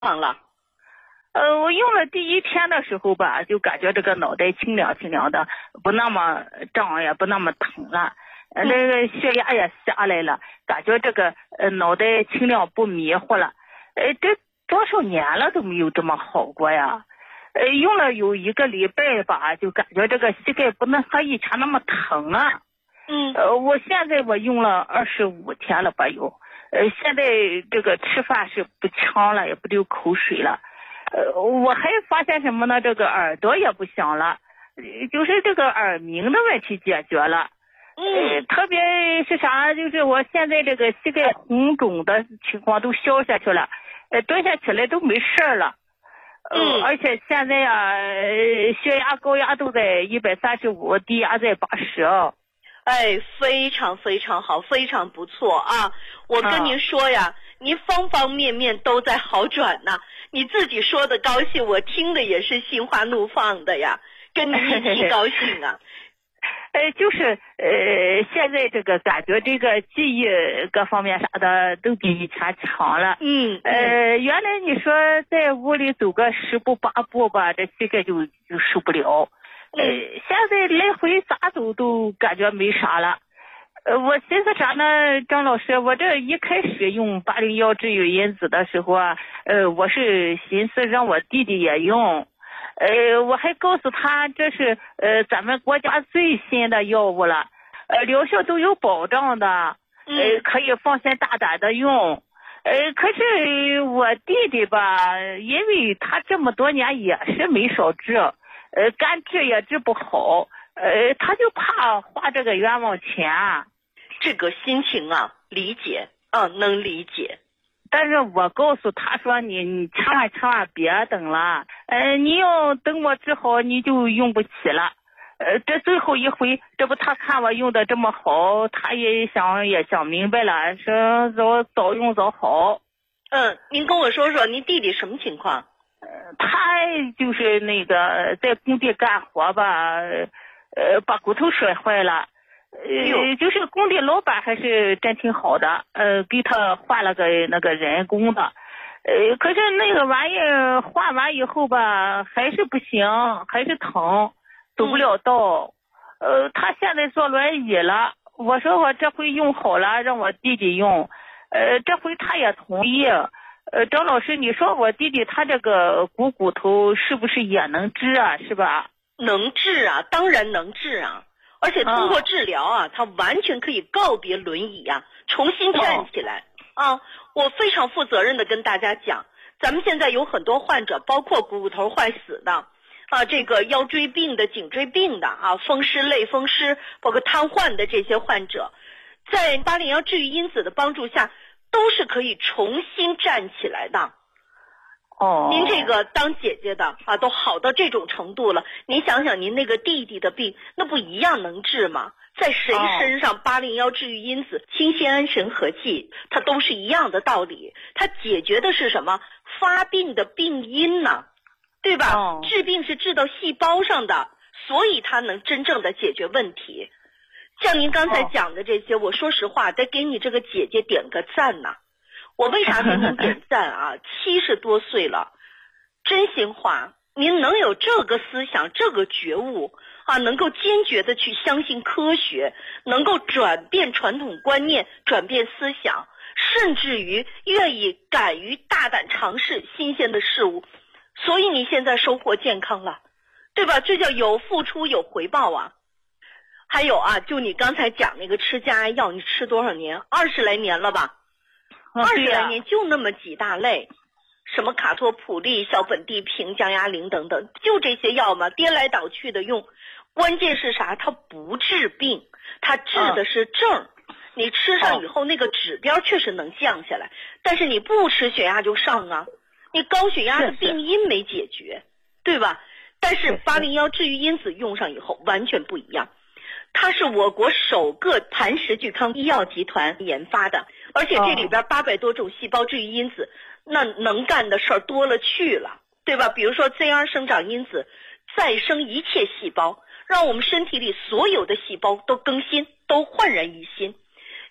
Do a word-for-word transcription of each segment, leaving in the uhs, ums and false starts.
了？ 呃，我用了第一天的时候吧，就感觉这个脑袋清凉清凉的，不那么胀，也不那么疼了，呃、那个血压也下来了，感觉这个呃脑袋清凉不迷糊了。呃，这多少年了都没有这么好过呀。呃，用了有一个礼拜吧，就感觉这个膝盖不能和以前那么疼了。 嗯， 呃，我现在我用了二十五天了吧有，呃，现在这个吃饭是不呛了，也不流口水了。呃，我还发现什么呢？这个耳朵也不响了，就是这个耳鸣的问题解决了。 嗯， 特别是啥？就是我现在这个膝盖红肿的情况都消下去了，呃，蹲下起来都没事了。 嗯， 而且现在呀、呃，血压、高压都在一百三十五，低压在八十啊。 哎，非常非常好，非常不错啊！我跟您说呀，啊、您方方面面都在好转呢。你自己说的高兴，我听的也是心花怒放的呀，跟你一起高兴啊。 呃，就是呃，现在这个感觉这个记忆各方面啥的都比以前强了。 嗯。 呃，原来你说在屋里走个十步八步吧，这膝盖就就受不了。呃，现在来回咋走都感觉没啥了。呃，我寻思啥呢，张老师，我这一开始用八零幺治愈因子的时候啊，呃，我是寻思让我弟弟也用。呃，我还告诉他这是呃咱们国家最新的药物了，呃，疗效都有保障的，呃，可以放心大胆的用。呃，可是我弟弟吧，因为他这么多年也是没少治，呃，干治也治不好，呃，他就怕花这个冤枉钱。 这个心情啊，理解啊，能理解。 但是我告诉他说你你千万千万别等了，呃，你要等我治好你就用不起了，呃，这最后一回，这不他看我用的这么好，他也想也想明白了，说早早用早好。 嗯，您跟我说说您弟弟什么情况？ 呃，他就是那个在工地干活吧，呃，把骨头摔坏了。呃，就是工地老板还是真挺好的，呃，给他换了个那个人工的，呃，可是那个玩意儿换完以后吧，还是不行，还是疼，走不了道，呃，他现在坐轮椅了，我说我这回用好了，让我弟弟用，呃，这回他也同意，呃，张老师，你说我弟弟他这个股骨头是不是也能治啊？是吧？ 能治啊，当然能治啊。而且通过治疗啊，他完全可以告别轮椅啊，重新站起来啊！我非常负责任的跟大家讲，咱们现在有很多患者，包括股骨头坏死的啊，这个腰椎病的、颈椎病的啊，风湿、类风湿，包括瘫痪的这些患者，在八零幺治愈因子的帮助下，都是可以重新站起来的。 哦， 您这个当姐姐的啊，都好到这种程度了，您想想您那个弟弟的病，那不一样能治吗？在谁身上八零幺治愈因子、清酰安神和气，它都是一样的道理。它解决的是什么？发病的病因呢，对吧？ 哦， 治病是治到细胞上的，所以它能真正的解决问题。像您刚才讲的这些，我说实话，得给你这个姐姐点个赞呐。我为啥给您点赞啊？七十多岁了，真心话，您能有这个思想、这个觉悟啊，能够坚决的去相信科学，能够转变传统观念、转变思想，甚至于愿意敢于大胆尝试新鲜的事物，所以你现在收获健康了，对吧？这叫有付出有回报啊。还有啊，就你刚才讲那个吃降压药，你吃多少年？二十来年了吧？二十来年就那么几大类，什么卡托普利、小苯地平、降压灵等等，就这些药嘛，颠来倒去的用。关键是啥？它不治病，它治的是症。你吃上以后，那个指标确实能降下来，但是你不吃血压就上啊，你高血压的病因没解决，对吧？但是八零幺治愈因子用上以后完全不一样。它是我国首个磐石聚康医药集团研发的，而且这里边八百多种细胞治愈因子，那能干的事儿多了去了，对吧？比如说 Z R 生长因子再生一切细胞，让我们身体里所有的细胞都更新，都焕然一新。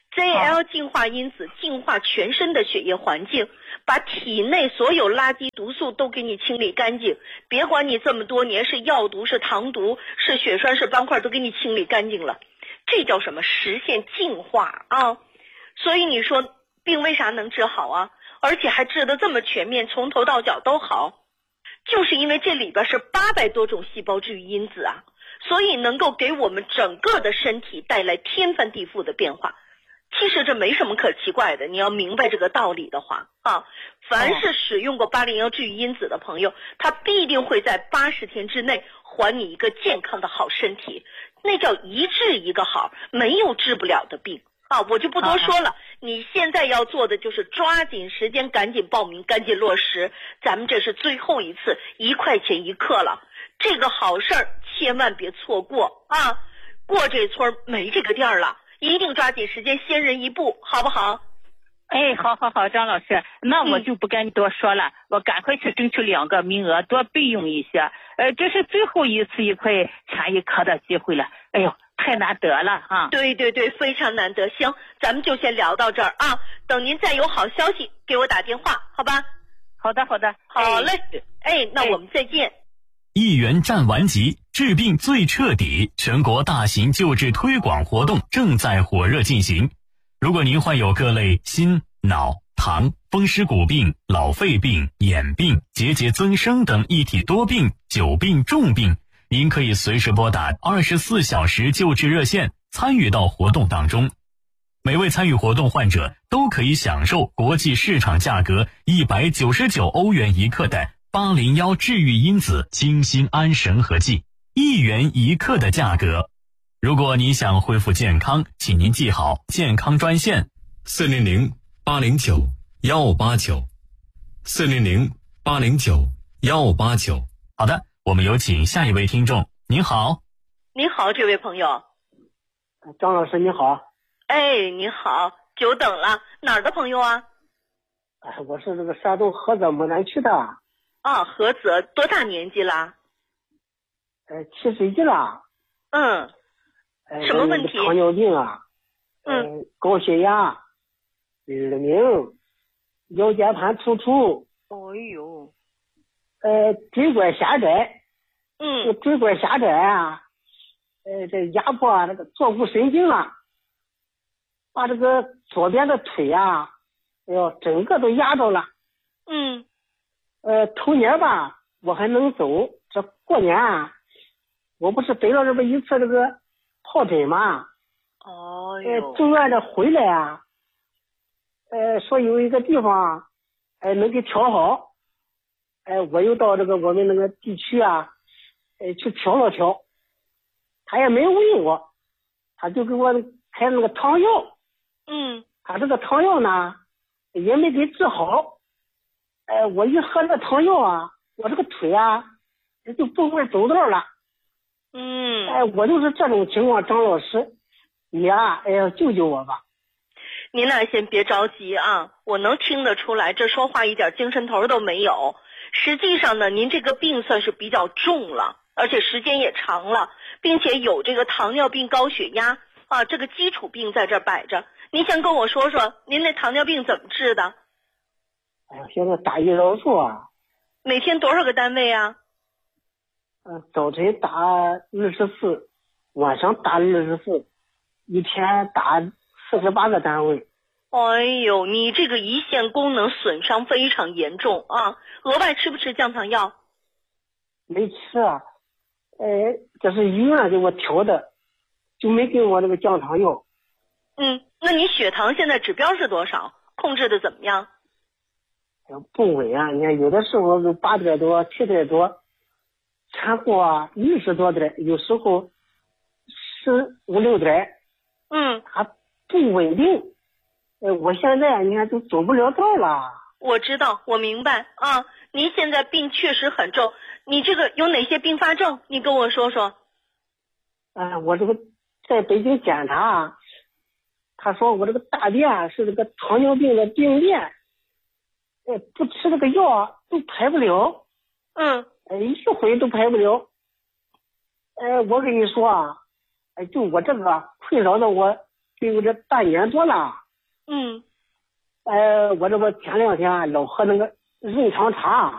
Z L 净化因子净化全身的血液环境，把体内所有垃圾毒素都给你清理干净。别管你这么多年是药毒是糖毒是血栓是斑块，都给你清理干净了。这叫什么？实现净化啊！所以你说病为啥能治好啊？而且还治得这么全面，从头到脚都好，就是因为这里边是八百多种细胞治愈因子啊，所以能够给我们整个的身体带来天翻地覆的变化。其实这没什么可奇怪的，你要明白这个道理的话啊，凡是使用过八零幺治愈因子的朋友，他必定会在八十天之内还你一个健康的好身体，那叫一治一个好，没有治不了的病啊，我就不多说了。你现在要做的就是抓紧时间，赶紧报名，赶紧落实，咱们这是最后一次一块钱一克了，这个好事儿千万别错过啊！过这村没这个店了，一定抓紧时间，先人一步，好不好？ 哎，好好好，张老师，那我就不跟你多说了，嗯、我赶快去争取两个名额，多备用一些。呃，这是最后一次一块钱一克的机会了，哎呦，太难得了哈！ 对对对，非常难得。行，咱们就先聊到这儿啊，等您再有好消息给我打电话，好吧？ 好的好的， 好嘞，哎，哎那我们再见。 一元战完疾，治病最彻底，全国大型救治推广活动正在火热进行。如果您患有各类心、脑、糖、风湿骨病、老肺病、眼病、结节增生等一体多病、久病重病，您可以随时拨打二十四小时救治热线，参与到活动当中。每位参与活动患者都可以享受国际市场价格一百九十九欧元一克的八零幺治愈因子清心安神和剂，一元一克的价格。如果你想恢复健康，请您记好健康专线四零零八零九幺八九，四零零八零九幺八九。好的，我们有请下一位听众。您好。 您好，这位朋友。 张老师你好。 哎，你好，久等了，哪儿的朋友啊？ 哎，我是这个山东菏泽牡丹区的。 啊，菏泽，多大年纪了？ 呃，七十一了。 嗯。 呃、 什么问题？ 糖尿病啊。 嗯。 呃、高血压、耳鸣、腰间盘突出。 哦呦。 呃，椎管狭窄。 嗯。 椎管狭窄啊，呃，这压迫啊那个坐骨神经了，把这个左边的腿啊，哎呦，整个都压着了。 嗯。 呃，头年吧，我还能走。这过年啊，我不是得了这么一次这个疱疹嘛？ 哦哟。呃，住院的回来啊，呃，说有一个地方，哎、呃，能给调好。哎、呃，我又到这个我们那个地区啊，呃，去调了调，他也没问我，他就给我开那个汤药。 嗯。 他这个汤药呢，也没给治好。哎，我一喝这个汤药啊，我这个腿啊，就不会走道了。 嗯。 哎，我就是这种情况，张老师，你啊，哎呀，救救我吧。 您俩先别着急啊，我能听得出来，这说话一点精神头都没有。实际上呢，您这个病算是比较重了，而且时间也长了，并且有这个糖尿病、高血压啊，这个基础病在这摆着。您先跟我说说，您那糖尿病怎么治的？ 哎呀，现在打胰岛素啊。 每天多少个单位啊？ 嗯、呃，早晨打二十四，晚上打二十四，一天打四十八个单位。 哎呦，你这个胰腺功能损伤非常严重啊！额外吃不吃降糖药？ 没吃啊，呃，这是医院给我调的，就没给我这个降糖药。 嗯，那你血糖现在指标是多少？控制的怎么样？ 不稳啊！你看有的时候就八点多、七点多，产后啊六十多点，有时候十五六点。 嗯， 它不稳定。呃，我现在你看都走不了道了。 我知道，我明白啊。您现在病确实很重，你这个有哪些并发症？你跟我说说。 啊、呃，我这个在北京检查，他说我这个大便是这个糖尿病的病变。哎，不吃这个药都排不了。 嗯。 哎，一回都排不了。哎，我跟你说啊，哎，就我这个困扰的我得有这半年多了。 嗯。 呃，我这不前两天老喝那个润肠茶。